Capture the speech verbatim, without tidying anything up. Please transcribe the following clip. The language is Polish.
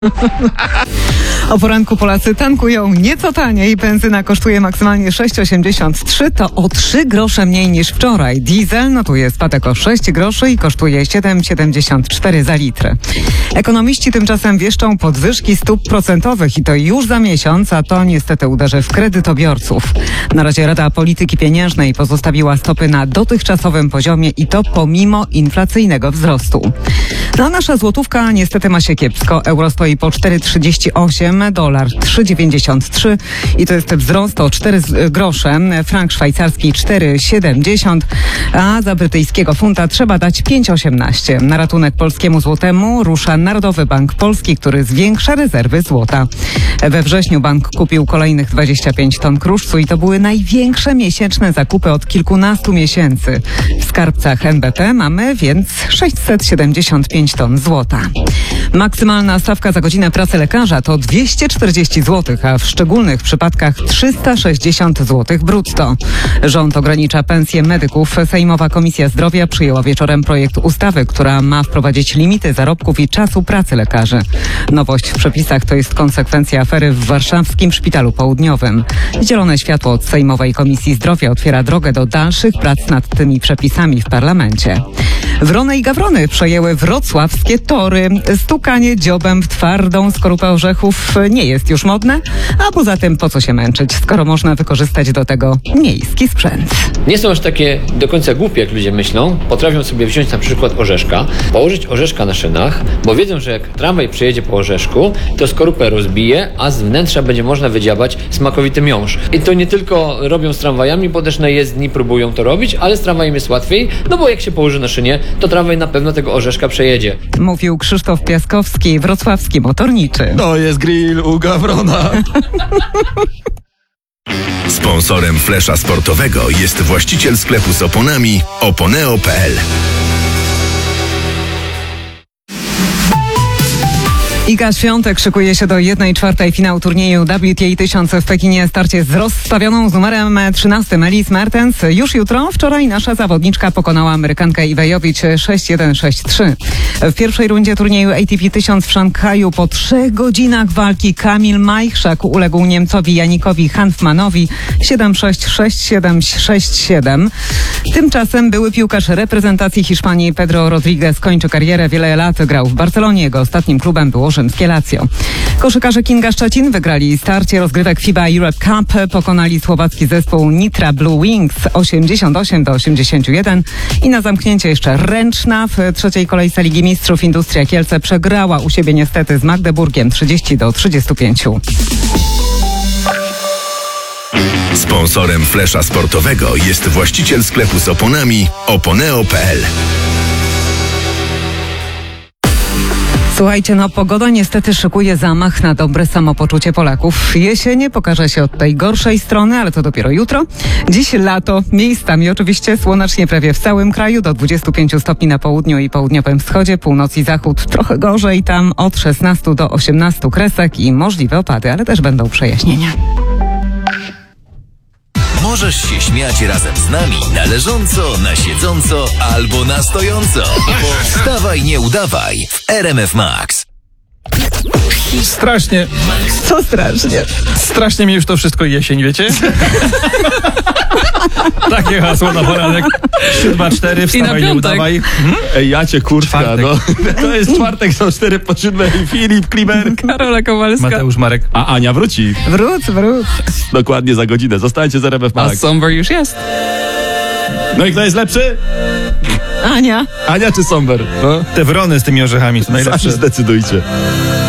O poranku Polacy tankują nieco taniej. Benzyna kosztuje maksymalnie sześć osiemdziesiąt trzy, to o trzy grosze mniej niż wczoraj. Diesel notuje spadek o sześć groszy i kosztuje siedem siedemdziesiąt cztery za litr. Ekonomiści tymczasem wieszczą podwyżki stóp procentowych i to już za miesiąc, a to niestety uderzy w kredytobiorców. Na razie Rada Polityki Pieniężnej pozostawiła stopy na dotychczasowym poziomie i to pomimo inflacyjnego wzrostu. No a nasza złotówka niestety ma się kiepsko. Euro stoi po cztery trzydzieści osiem, dolar trzy dziewięćdziesiąt trzy i to jest wzrost o cztery grosze. Frank szwajcarski cztery siedemdziesiąt, a za brytyjskiego funta trzeba dać pięć osiemnaście. Na ratunek polskiemu złotemu rusza Narodowy Bank Polski, który zwiększa rezerwy złota. We wrześniu bank kupił kolejnych dwadzieścia pięć ton kruszcu i to były największe miesięczne zakupy od kilkunastu miesięcy. W skarbcach N B P mamy więc sześćset siedemdziesiąt pięć ton złota. Maksymalna stawka za godzinę pracy lekarza to dwieście czterdzieści złotych, a w szczególnych przypadkach trzysta sześćdziesiąt złotych brutto. Rząd ogranicza pensje medyków. Sejmowa Komisja Zdrowia przyjęła wieczorem projekt ustawy, która ma wprowadzić limity zarobków i czasu pracy lekarzy. Nowość w przepisach to jest konsekwencja afery w warszawskim Szpitalu Południowym. Zielone światło od Sejmowej Komisji Zdrowia otwiera drogę do dalszych prac nad tymi przepisami w parlamencie. Wrony i gawrony przejęły wrocławskie tory. Stukanie dziobem w twardą skorupę orzechów nie jest już modne, a poza tym po co się męczyć, skoro można wykorzystać do tego miejski sprzęt. Nie są aż takie do końca głupie, jak ludzie myślą. Potrafią sobie wziąć na przykład orzeszka, położyć orzeszka na szynach, bo wiedzą, że jak tramwaj przejedzie po orzeszku, to skorupę rozbije, a z wnętrza będzie można wydziabać smakowity miąższ. I to nie tylko robią z tramwajami, bo też na jezdni próbują to robić, ale z tramwajem jest łatwiej, no bo jak się położy na szynie, to tramwaj na pewno tego orzeszka przejedzie. Mówił Krzysztof Piaskowski, wrocławski motorniczy. To jest grill u gawrona. Sponsorem Flesza Sportowego jest właściciel sklepu z oponami oponeo kropka p l. Iga Świątek szykuje się do jednej czwartej finału turnieju W T A tysiąc w Pekinie. Starcie z rozstawioną z numerem trzynastym Elise Mertens. Już jutro. Wczoraj nasza zawodniczka pokonała Amerykankę Iwejowicz sześć jeden sześć trzy. W pierwszej rundzie turnieju A T P tysiąc w Szanghaju po trzech godzinach walki Kamil Majchrzak uległ Niemcowi Janikowi Hanfmanowi siedem sześć sześć siedem sześć siedem. Tymczasem były piłkarz reprezentacji Hiszpanii Pedro Rodriguez kończy karierę. Wiele lat grał w Barcelonie. Jego ostatnim klubem było rzymskie Lazio. Koszykarze Kinga Szczecin wygrali starcie rozgrywek FIBA Europe Cup, pokonali słowacki zespół Nitra Blue Wings osiemdziesiąt osiem do osiemdziesięciu jeden i na zamknięcie jeszcze Ręczna. W trzeciej kolejce Ligi Mistrzów Industria Kielce przegrała u siebie niestety z Magdeburgiem trzydzieści do trzydziestu pięciu. Sponsorem Flesza Sportowego jest właściciel sklepu z oponami oponeo kropka p l. Słuchajcie, no pogoda niestety szykuje zamach na dobre samopoczucie Polaków. Jesień pokaże się od tej gorszej strony, ale to dopiero jutro. Dziś lato, miejscami oczywiście słonecznie prawie w całym kraju, do dwudziestu pięciu stopni na południu i południowym wschodzie, północ i zachód trochę gorzej, tam od szesnastu do osiemnastu kresek i możliwe opady, ale też będą przejaśnienia. Możesz się śmiać razem z nami na leżąco, na siedząco albo na stojąco. Bo wstawaj, nie udawaj w R M F Max. Strasznie, Co strasznie? strasznie mi już to wszystko jesień, wiecie? Takie hasło na poranek. siódma cztery, wstawaj, nie udawaj. Hmm? Ej, ja cię kurczka, no. To jest czwartek, są cztery po siódmej. Filip Klimer, Karola Kowalska. Mateusz Marek, a Ania wróci. Wróć, wróć. Dokładnie za godzinę. Zostańcie z R M F A Max. Somber już jest. No i kto jest lepszy? Ania. Ania czy Somber? No? Te wrony z tymi orzechami to Sami najlepsze. zdecydujcie.